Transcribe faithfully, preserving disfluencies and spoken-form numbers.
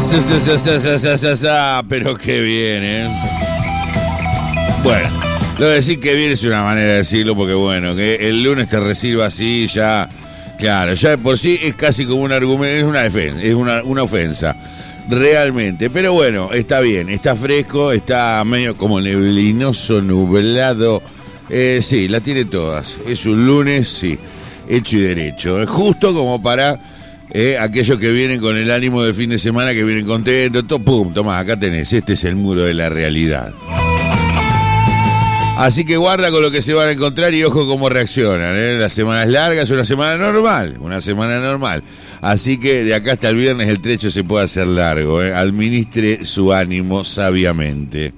Pero qué bien, ¿eh? Bueno, lo de decir que bien es una manera de decirlo, porque bueno, que el lunes te reciba así ya, claro, ya de por sí es casi como un argumento, es una defensa, es una, una ofensa, realmente. Pero bueno, está bien, está fresco, está medio como neblinoso, nublado, eh, sí, la tiene todas. Es un lunes, sí, hecho y derecho, es justo como para eh, aquellos que vienen con el ánimo de fin de semana, que vienen contentos, todo, pum, tomá, acá tenés, este es el muro de la realidad. Así que guarda con lo que se van a encontrar y ojo cómo reaccionan, ¿eh? La semana es larga, es una semana normal, una semana normal. Así que de acá hasta el viernes el trecho se puede hacer largo, ¿eh? Administre su ánimo sabiamente.